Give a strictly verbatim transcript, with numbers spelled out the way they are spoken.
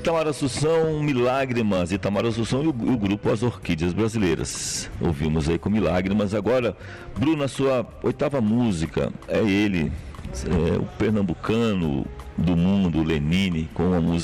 Itamar Assunção, Milágrimas, Itamar Assunção e o, o grupo As Orquídeas Brasileiras. Ouvimos aí com Milágrimas. Agora, Bruno, a sua oitava música é ele, é, o pernambucano do mundo, Lenine, com uma música